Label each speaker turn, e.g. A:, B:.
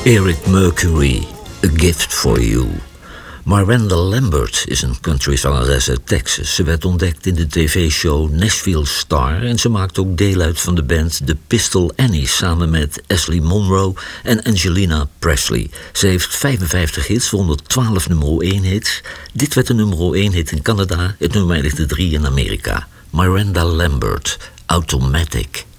A: Eric Mercury, A Gift for You. Miranda Lambert is een countryzangeres uit Texas. Ze werd ontdekt in de tv-show Nashville Star en ze maakt ook deel uit van de band The Pistol Annies samen met Ashley Monroe en Angelina Presley. Ze heeft 55 hits, 112 nummer 1 hits. Dit werd een nummer 1 hit in Canada, het nummer eindigde 3 in Amerika. Miranda Lambert, Automatic.